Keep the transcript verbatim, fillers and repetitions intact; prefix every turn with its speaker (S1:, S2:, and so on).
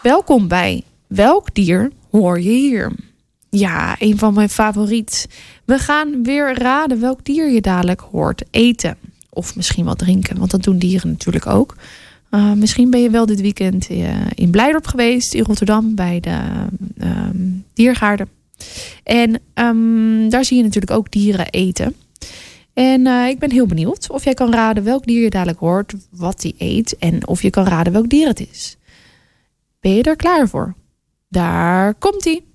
S1: Welkom bij Welk Dier Hoor Je Hier? Ja, een van mijn favorieten. We gaan weer raden welk dier je dadelijk hoort eten. Of misschien wel drinken, want dat doen dieren natuurlijk ook. Uh, misschien ben je wel dit weekend uh, in Blijdorp geweest, in Rotterdam, bij de uh, diergaarden. En um, daar zie je natuurlijk ook dieren eten. En uh, ik ben heel benieuwd of jij kan raden welk dier je dadelijk hoort, wat die eet en of je kan raden welk dier het is. Ben je er klaar voor? Daar komt-ie!